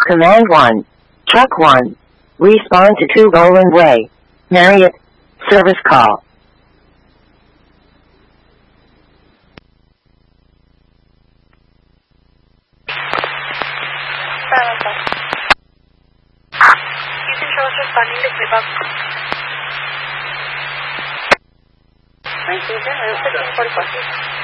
Command 1. Truck 1. Respond to 2 Boland Way. Marriott. Service call. Control is responding to Quebec. 1910, 1544.